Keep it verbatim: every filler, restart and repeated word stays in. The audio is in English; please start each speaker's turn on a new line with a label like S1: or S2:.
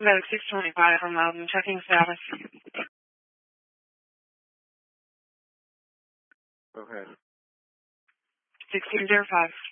S1: Medic six twenty-five from Loudon, checking status.
S2: Go ahead.
S1: sixteen zero five.